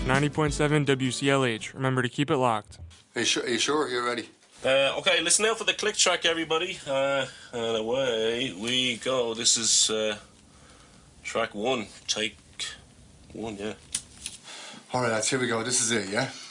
90.7 WCLH. Remember to keep it locked. Are you sure? You're ready? Okay, listen now for the click track, everybody. And away we go. This is track 1, take 1, yeah. All right, lads, here we go. This is it, yeah?